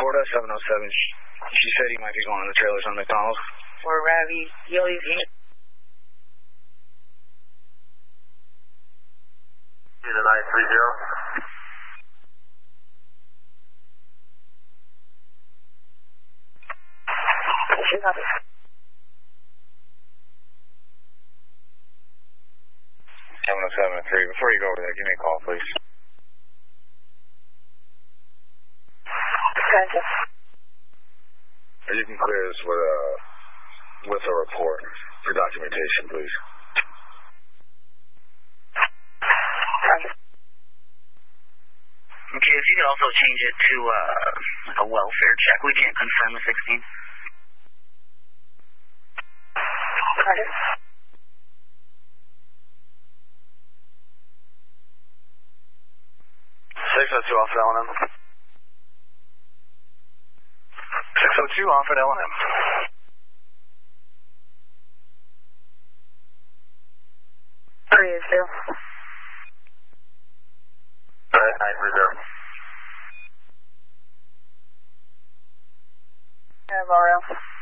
Florida, 707. She said he might be going on the trailers on McDonald. For Ravi, Yoi's in. Unit 930. Copy. 707-3. Before you go over there, give me a call, please. Gotcha. You can clear this with a report for documentation, please. Gotcha. Okay, if you could also change it to like a welfare check. We can't confirm the 16. Gotcha. 602 off at L&M. 602 off at L&M. Three is two. Alright, 930. Have RL.